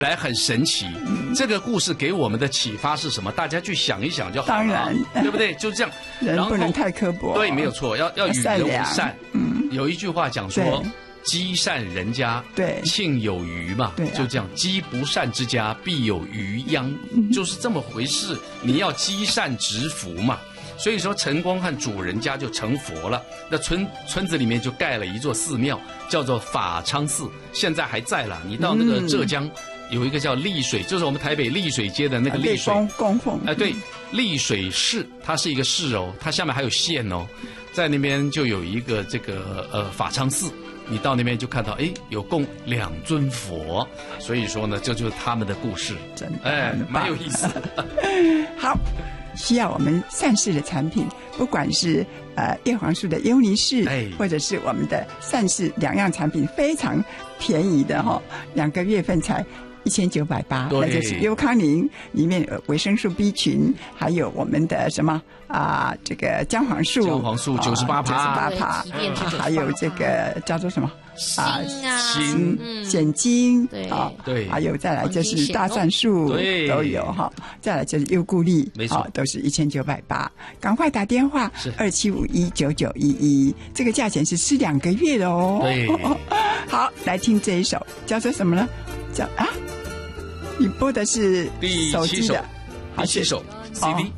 来很神奇。这个故事给我们的启发是什么？大家去想一想就好了， 当然， 对不对？就这样， 人不能太刻薄， 对，没有错，要与人为善。有一句话讲说，积善人家， 对， 庆有余嘛， 对， 就这样，积不善之家，必有余殃，就是这么回事。你要积善植福嘛。所以说，陈光汉主人家就成佛了。那村子里面就盖了一座寺庙，叫做法昌寺，现在还在了。你到那个浙江，有一个叫丽水，就是我们台北丽水街的那个丽水供奉。 对，丽水市，它是一个市哦，它下面还有县哦，在那边就有一个这个法昌寺。你到那边就看到，哎，有供2尊佛，所以说呢，这就是他们的故事， 真的， 蛮有意思的。 好。需要我们善事的产品，不管是叶黄素的优尼士，或者是我们的善事2样产品，非常便宜的2个月份才1980，那就是优康宁里面有维生素 B 群，还有我们的什么这个姜黄素98%，还有这个叫做什么锌碱精， 对， 还有再来就是大蒜素都有再来就是优固力， 没错， 都是1980，赶快打电话27519911，这个价钱是吃2个月的哦。 对， 好，来听这一首叫做什么呢？叫你播的是手机的第7首 CD。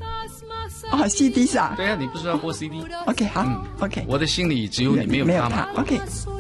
CD 上。 对啊，你不是要播 CD？ OK， 好，OK。 我的心里只有你，没有他嘛。 OK。